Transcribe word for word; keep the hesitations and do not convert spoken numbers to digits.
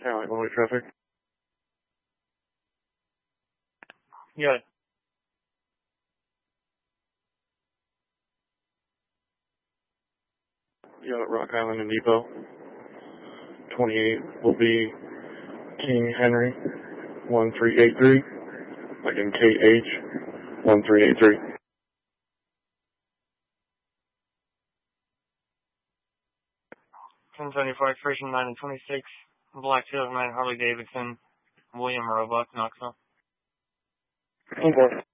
Yeah, like one-way traffic. Yeah. Yeah, at Rock Island and Depot. twenty-eight will be King Henry, one three eight three, like in K H, one three eight three. ten seventy-four expiration nine and twenty-six, Black two oh nine Harley Davidson, William Roebuck, Knoxville. Okay.